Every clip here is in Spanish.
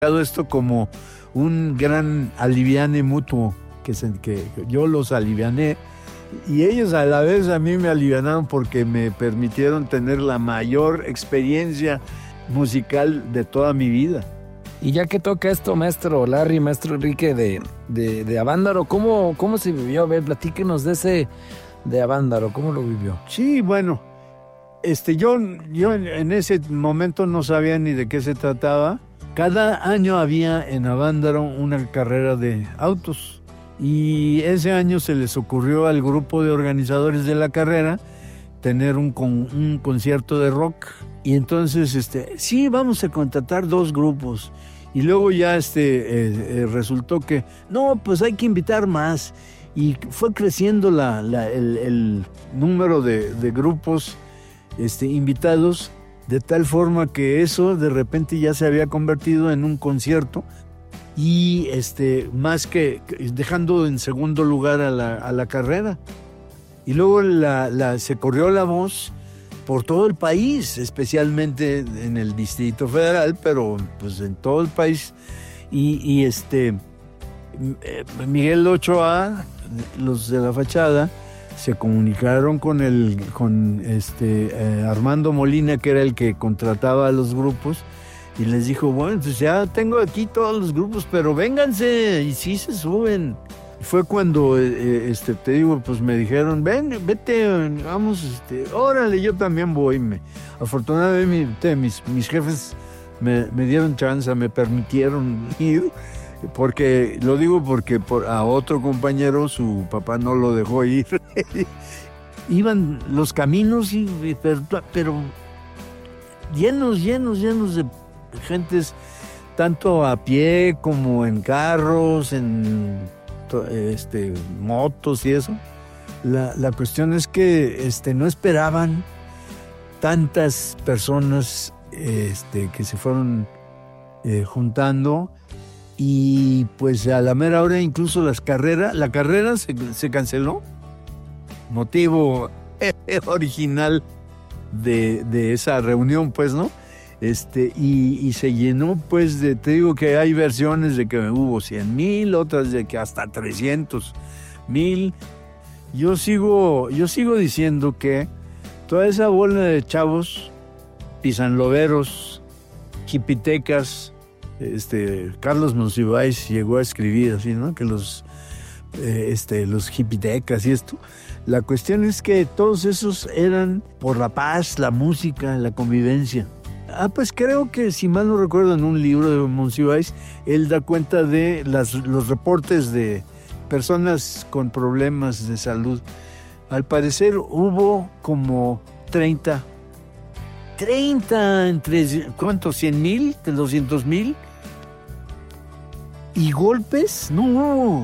esto como un gran aliviane mutuo, que yo los aliviané y ellos a la vez a mí me alivianaron porque me permitieron tener la mayor experiencia musical de toda mi vida. Y ya que toca esto, maestro Larry, maestro Enrique, de Avándaro, ¿cómo se vivió? A ver, platíquenos de ese de Avándaro, ¿cómo lo vivió? Sí, bueno, yo en ese momento no sabía ni de qué se trataba. Cada año había en Avándaro una carrera de autos y ese año se les ocurrió al grupo de organizadores de la carrera tener un concierto de rock. Y entonces, sí, vamos a contratar 2 grupos. Y luego ya resultó que, no, pues hay que invitar más. Y fue creciendo el número de grupos invitados, de tal forma que eso de repente ya se había convertido en un concierto. Y más que dejando en segundo lugar a la carrera. Y luego se corrió la voz por todo el país, especialmente en el Distrito Federal, pero pues en todo el país. Y Miguel Ochoa, los de la fachada, se comunicaron con Armando Molina, que era el que contrataba a los grupos, y les dijo, bueno, pues ya tengo aquí todos los grupos, pero vénganse, y sí se suben. Fue cuando, te digo, pues me dijeron, vete, vamos, órale, yo también voy. Afortunadamente mis jefes me dieron chance, me permitieron ir, porque a otro compañero su papá no lo dejó ir. Iban los caminos, pero llenos de gentes, tanto a pie como en carros, en motos y eso. La cuestión es que no esperaban tantas personas que se fueron juntando, y pues a la mera hora incluso la carrera se canceló, motivo original de esa reunión, pues, ¿no? Y se llenó, pues, te digo que hay versiones de que hubo 100,000, otras de que hasta 300,000. Yo sigo diciendo que toda esa bola de chavos, pisanloveros, hipitecas, Carlos Monsiváis llegó a escribir así, ¿no? Que los hipitecas y esto. La cuestión es que todos esos eran por la paz, la música, la convivencia. Pues creo que, si mal no recuerdo, en un libro de Monsiváis, él da cuenta de los reportes de personas con problemas de salud. Al parecer hubo como 30 entre, ¿cuántos? 100,000, 200,000. ¿Y golpes? No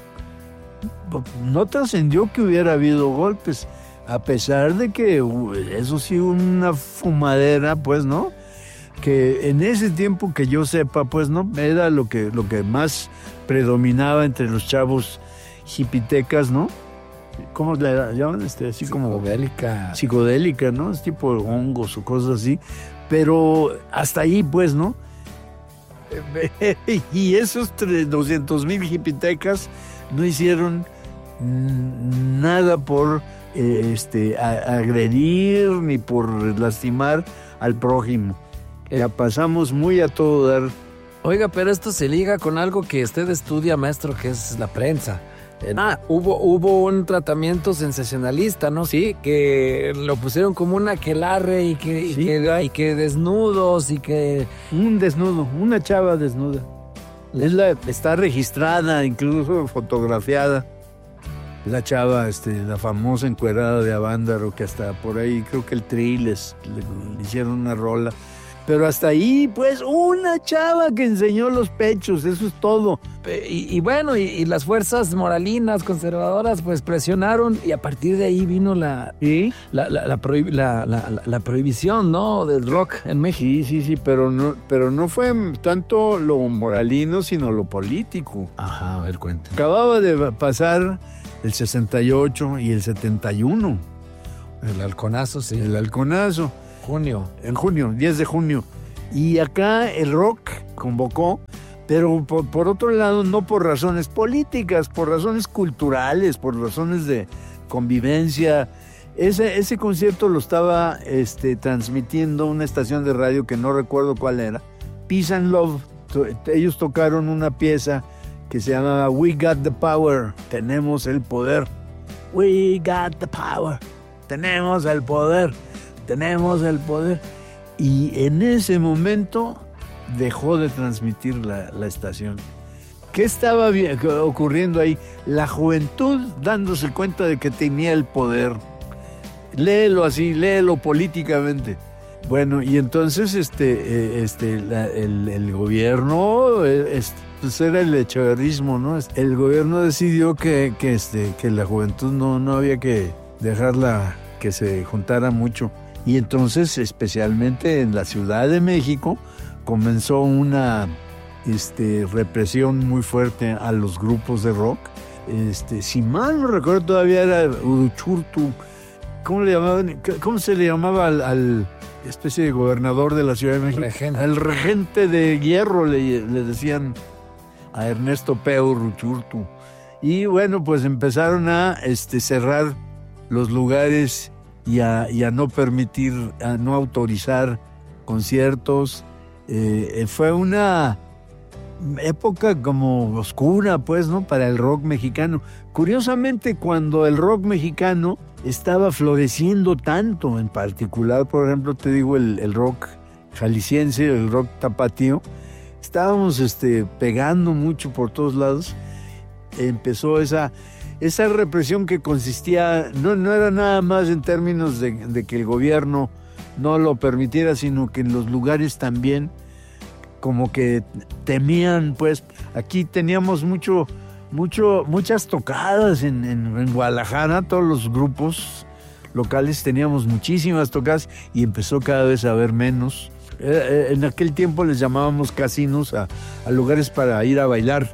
trascendió que hubiera habido golpes. A pesar de que eso sí, una fumadera, pues, ¿no? Que en ese tiempo, que yo sepa, pues, ¿no? Era lo que más predominaba entre los chavos hipitecas, ¿no? ¿Cómo le llaman? Así como psicodélica, ¿no? Es tipo hongos o cosas así. Pero hasta ahí, pues, ¿no? Y esos 200,000 hipitecas no hicieron nada por agredir ni por lastimar al prójimo. La pasamos muy a todo dar. Oiga, pero esto se liga con algo que usted estudia, maestro, que es la prensa. Hubo un tratamiento sensacionalista, ¿no? Sí, que lo pusieron como un aquelarre y que desnudos y que... Un desnudo, una chava desnuda. Está registrada, incluso fotografiada. La chava, la famosa encuerada de Avándaro, que hasta por ahí creo que el Tri le hicieron una rola. Pero hasta ahí, pues, una chava que enseñó los pechos, eso es todo. Y bueno, y las fuerzas moralinas, conservadoras, pues presionaron, y a partir de ahí vino la prohibición, ¿no?, del rock en México. Sí, pero no fue tanto lo moralino, sino lo político. Ajá, a ver, cuéntame. Acababa de pasar el 68 y el 71. El halconazo, sí. El halconazo. En junio, 10 de junio. Y acá el rock convocó, pero por otro lado no por razones políticas, por razones culturales, por razones de convivencia. Ese concierto lo estaba transmitiendo una estación de radio que no recuerdo cuál era, Peace and Love. Ellos tocaron una pieza que se llamaba We Got the Power, tenemos el poder. We got the power, tenemos el poder, tenemos el poder. Y en ese momento dejó de transmitir la estación. ¿Qué estaba ocurriendo ahí? La juventud dándose cuenta de que tenía el poder. Léelo así, léelo políticamente. Bueno, y entonces el gobierno, pues era el echeverrismo, ¿no? El gobierno decidió que la juventud no había que dejarla que se juntara mucho. Y entonces, especialmente en la Ciudad de México, comenzó una represión muy fuerte a los grupos de rock. Si mal no recuerdo, todavía era Uruchurtu. ¿Cómo le llamaban? ¿Cómo se le llamaba al especie de gobernador de la Ciudad de México? Regente. Al regente de hierro le decían a Ernesto Peu Uruchurtu. Y bueno, pues empezaron a cerrar los lugares y a no permitir, a no autorizar conciertos. Fue una época como oscura, pues, ¿no? Para el rock mexicano. Curiosamente, cuando el rock mexicano estaba floreciendo tanto, en particular, por ejemplo, te digo, el rock jalisciense, el rock tapatío, estábamos pegando mucho por todos lados. Empezó esa represión que consistía, no era nada más en términos de que el gobierno no lo permitiera, sino que en los lugares también como que temían, pues. Aquí teníamos muchas tocadas en Guadalajara, todos los grupos locales teníamos muchísimas tocadas y empezó cada vez a haber menos. En aquel tiempo les llamábamos casinos a lugares para ir a bailar,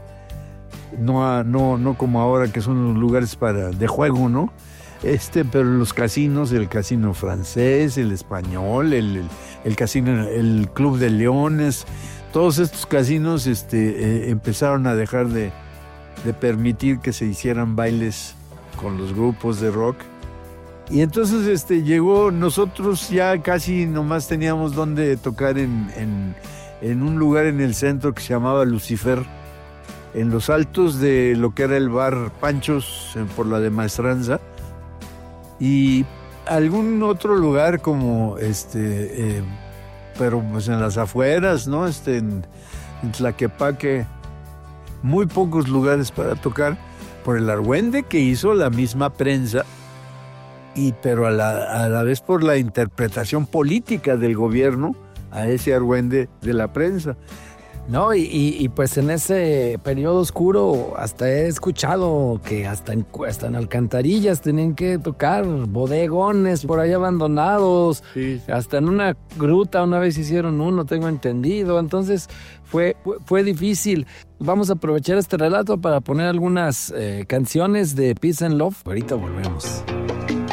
no como ahora que son los lugares de juego, ¿no? Pero los casinos, el casino francés, el español, el casino, el Club de Leones, todos estos casinos empezaron a dejar de permitir que se hicieran bailes con los grupos de rock. Y entonces llegó, nosotros ya casi nomás teníamos donde tocar en un lugar en el centro que se llamaba Lucifer, en los altos de lo que era el bar Panchos, por la de Maestranza, y algún otro lugar como pero pues en las afueras, ¿no? En Tlaquepaque, muy pocos lugares para tocar, por el argüende que hizo la misma prensa, pero a la vez por la interpretación política del gobierno a ese argüende de la prensa. No, y pues en ese periodo oscuro hasta he escuchado que hasta en alcantarillas tenían que tocar, bodegones por ahí abandonados, sí. Hasta en una gruta una vez hicieron uno, tengo entendido. Entonces fue difícil. Vamos a aprovechar este relato para poner algunas canciones de Peace and Love. Ahorita volvemos.